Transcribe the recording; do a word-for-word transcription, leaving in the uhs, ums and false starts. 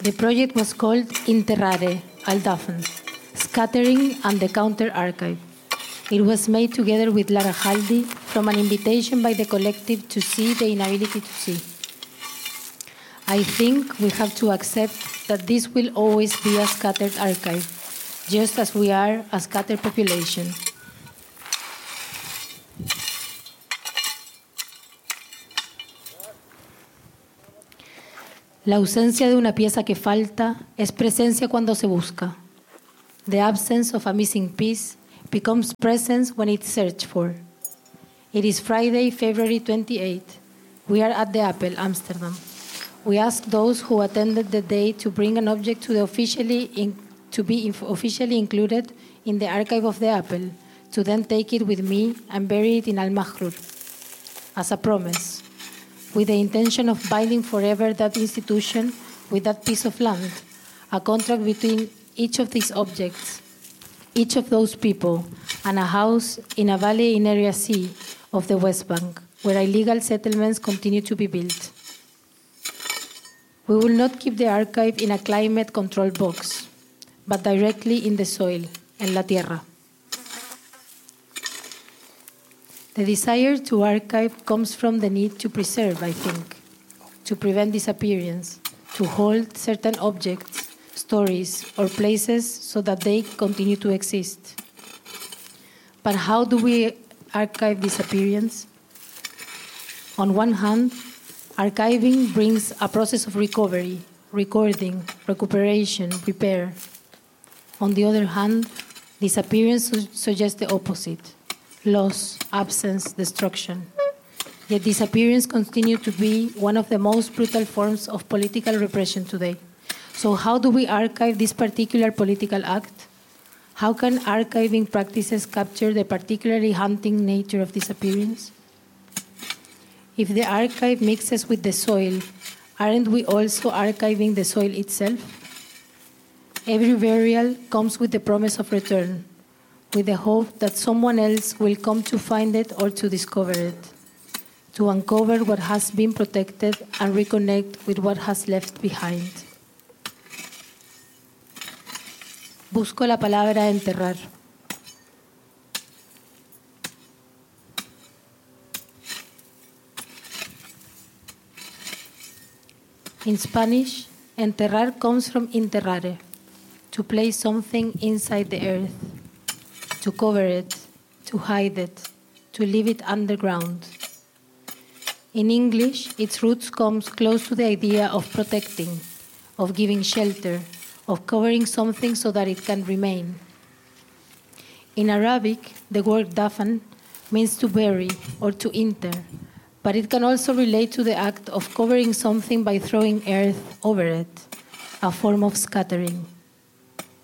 The project was called Interrare, Al-Dafn, Scattering and the Counter Archive. It was made together with Lara Haldi from an invitation by the collective to see the inability to see. I think we have to accept that this will always be a scattered archive, just as we are a scattered population. La ausencia de una pieza que falta es presencia cuando se busca. The absence of a missing piece becomes presence when it's searched for. It is Friday, February twenty-eighth. We are at the Apple, Amsterdam. We ask those who attended the day to bring an object to, the officially in, to be inf- officially included in the archive of the Apple, to then take it with me and bury it in Al-Maghrur, as a promise, with the intention of binding forever that institution with that piece of land, a contract between each of these objects, each of those people, and a house in a valley in Area C of the West Bank, where illegal settlements continue to be built. We will not keep the archive in a climate-controlled box, but directly in the soil, en la tierra. The desire to archive comes from the need to preserve, I think, to prevent disappearance, to hold certain objects, stories, or places so that they continue to exist. But how do we archive disappearance? On one hand, archiving brings a process of recovery, recording, recuperation, repair. On the other hand, disappearance su- suggests the opposite: loss, absence, destruction. Yet disappearance continues to be one of the most brutal forms of political repression today. So how do we archive this particular political act? How can archiving practices capture the particularly hunting nature of disappearance? If the archive mixes with the soil, aren't we also archiving the soil itself? Every burial comes with the promise of return, with the hope that someone else will come to find it or to discover it, to uncover what has been protected and reconnect with what has left behind. Busco la palabra enterrar. In Spanish, enterrar comes from interrare, to place something inside the earth, to cover it, to hide it, to leave it underground. In English, its roots comes close to the idea of protecting, of giving shelter, of covering something so that it can remain. In Arabic, the word dafan means to bury or to inter, but it can also relate to the act of covering something by throwing earth over it, a form of scattering.